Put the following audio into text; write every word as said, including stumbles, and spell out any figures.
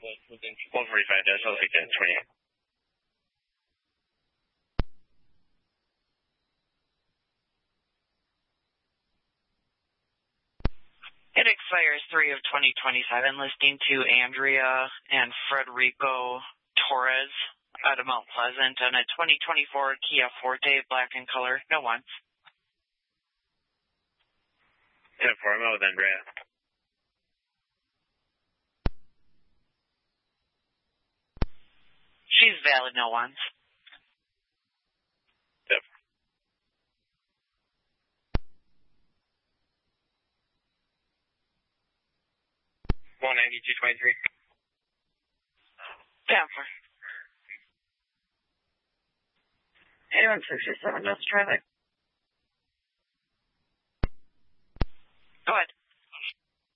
one forty-five dash L six twenty-eight. It expires three of twenty twenty-seven, listing to Andrea and Frederico Torres out of Mount Pleasant on a twenty twenty-four Kia Forte, black in color. No ones. ten four, I'm out with Andrea. She's valid, no ones. Yep. one ninety-two twenty-three. Denver. eighty-one sixty-seven, that's traffic. Go ahead.